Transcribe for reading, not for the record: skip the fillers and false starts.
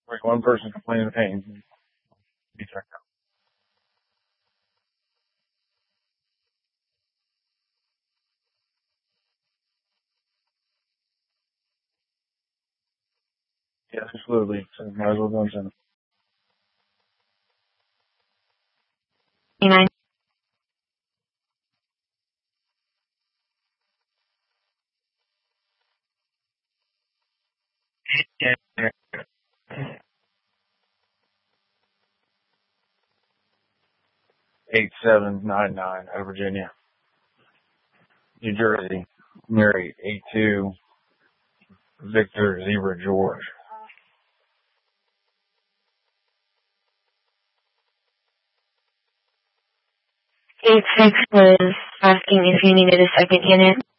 Wait, one person complaining of pain. Be checked out. Yeah, absolutely. So might as well go inside. 29. 8799 out of Virginia. New Jersey, near 82 Victor Zebra George. 86 was asking if you needed a second unit.